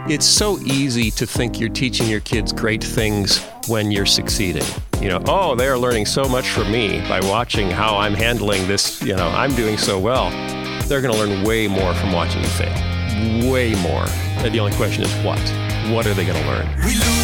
It's so easy to think you're teaching your kids great things when you're succeeding. Oh, they're learning so much from me by watching how I'm handling this. I'm doing so well. They're going to learn way more from watching you fail. Way more. And the only question is what? What are they going to learn?